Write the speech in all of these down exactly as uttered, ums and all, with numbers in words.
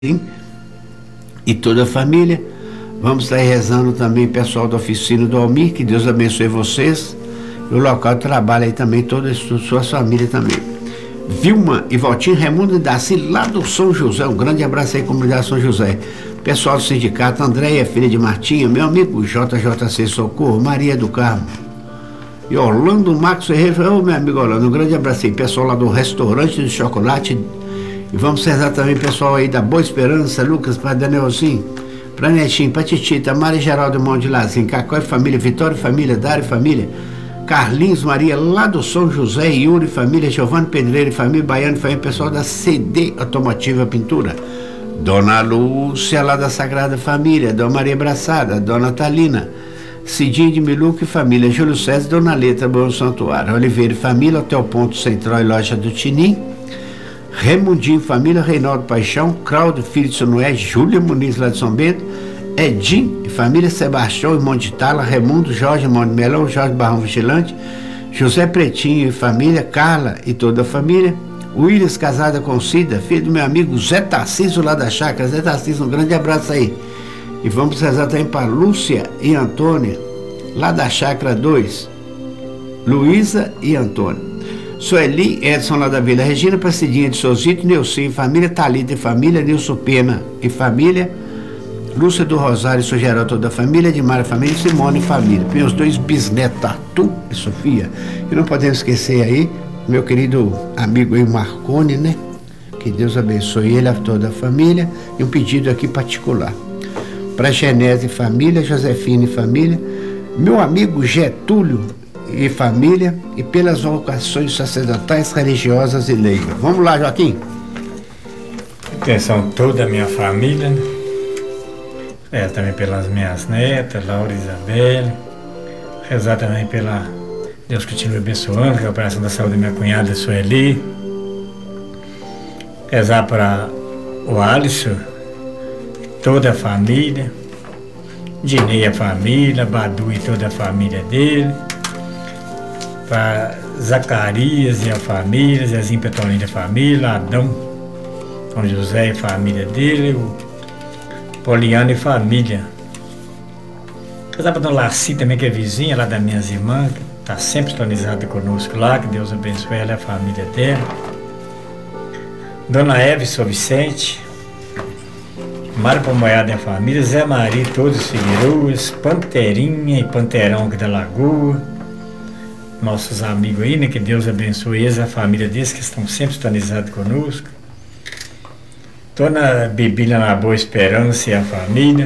e toda a família. Vamos estar rezando também pessoal da oficina do Almir, que Deus abençoe vocês, e o local de trabalho aí também, toda a sua família também. Vilma e Valtinho Raimundo Daci, lá do São José, um grande abraço aí, comunidade São José. Pessoal do sindicato, Andréia, filha de Martinha, meu amigo J J C Socorro, Maria do Carmo, e Orlando Max Ferreira, ô meu amigo Orlando, um grande abraço aí, pessoal lá do restaurante de chocolate. E vamos rezar também pessoal aí da Boa Esperança, Lucas, para Danielzinho, para Netinho, para Titita, Maria Geraldo, irmão de Lazinho, Cacó e família, Vitória e família, Dário e família, Carlinhos Maria, lá do São José, Yuri e família, Giovanni Pedreiro e família, Baiano e família, pessoal da C D Automotiva Pintura, Dona Lúcia, lá da Sagrada Família, Dona Maria Braçada, Dona Talina, Cidinho de Miluco e família, Júlio César, Dona Letra, Bom Santuário, Oliveira e família, Hotel Ponto Central e Loja do Tinim, Remundinho família, Reinaldo Paixão, Claudio Filho de Sonoé, Júlia Muniz lá de São Bento, Edinho e família, Sebastião e Monte Tala, Raimundo, Jorge Monte Melão, Jorge Barrão Vigilante, José Pretinho e família, Carla e toda a família, Willis casada com Cida, filho do meu amigo Zé Tarcísio lá da Chácara. Zé Tarcísio, um grande abraço aí. E vamos rezar também para Lúcia e Antônia, lá da Chácara dois, Luísa e Antônio, Sueli, Edson lá da Vila Regina, para Cidinha de Sozito, Neuci e família, Thalita e família, Nilson Pena e família, Lúcia do Rosário e seu geral, toda a família, Edmar e família, Simone e família, meus dois bisnetos, Arthur e Sofia. E não podemos esquecer aí, meu querido amigo aí, Marcone, né? Que Deus abençoe ele, a toda a família, e um pedido aqui particular. Para Genese e família, Josefina e família, meu amigo Getúlio e família, e pelas vocações sacerdotais, religiosas e leigas. Vamos lá, Joaquim. Atenção toda a minha família, né? É, também pelas minhas netas, Laura e Isabelle. Rezar também pela Deus continue abençoando, que é a operação da saúde da minha cunhada Sueli. Rezar para o Alisson, toda a família, Dinei a família, Badu e toda a família dele, para Zacarias e a família, Zezinho Petolino e a família, Adão, São José e a família dele, o Poliano e família. Rezar para Dona Laci também, que é vizinha lá das minhas irmãs, que está sempre sintonizada conosco lá, que Deus abençoe ela e a família dela. Dona Eva e São Vicente, Mário Pomoiada e a família, Zé Maria e todos os Figueiroas, Panterinha e Panterão aqui da Lagoa, nossos amigos aí, né? Que Deus abençoe eles, a família deles, que estão sempre sintonizados conosco. Dona Bibília na Boa Esperança e a família.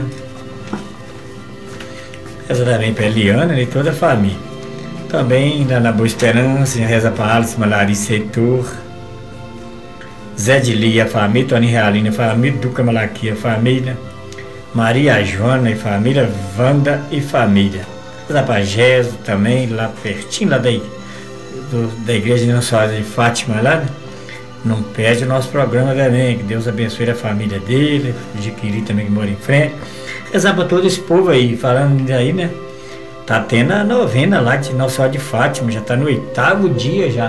Reza também para Eliana e toda a família. Também lá na Boa Esperança, reza para Alice, Larissa e Heitor, Zé de Lia e a família, Toninho Realina e a família, Duca Malaquia e a família, Maria Joana e família, Wanda e família. Reza para Geso também, lá pertinho lá da, do, da igreja de Nossa Senhora de Fátima lá, né? Não perde o nosso programa também, que Deus abençoe a família dele, o Jiquiri também que mora em frente. Rezar para todo esse povo aí, falando aí, né? Tá tendo a novena lá de Nossa Senhora de Fátima, já tá no oitavo dia já.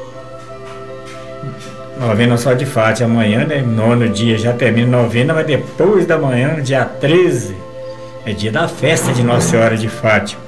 Novena Nossa Senhora de Fátima, amanhã, né? Nono dia já termina a novena, mas depois da manhã, dia treze, é dia da festa de Nossa Senhora de Fátima.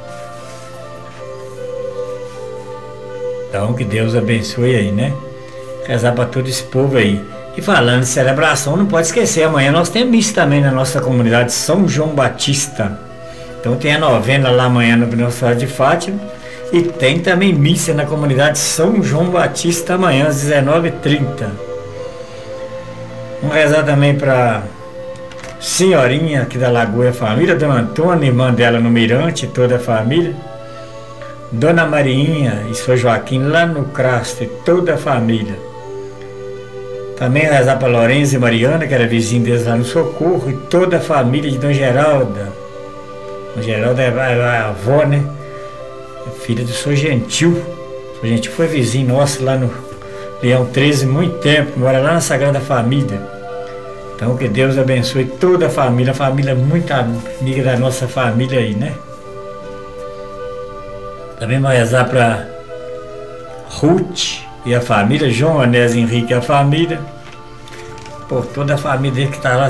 Então que Deus abençoe aí, né? Rezar para todo esse povo aí. E falando de celebração, não pode esquecer, amanhã nós temos missa também na nossa comunidade São João Batista. Então tem a novena lá amanhã no Nossa Senhora de Fátima. E tem também missa na comunidade São João Batista amanhã às dezenove e trinta. Vamos rezar também para Senhorinha aqui da Lagoa, a família, Dona Antônia, irmã dela no Mirante, toda a família, Dona Marinha e São Joaquim lá no Crasto, toda a família. Também rezar para Lourenço e Mariana, que era vizinho deles lá no Socorro, e toda a família de Dona Geralda. Dona Geralda é a avó, né? Filha do São Gentil. O Gentil foi vizinho nosso lá no Leão treze, muito tempo, mora lá na Sagrada Família. Então que Deus abençoe toda a família, a família muito amiga da nossa família aí, né? Também vou rezar para Ruth e a família, João Anésio Henrique e a família, por toda a família dele que está lá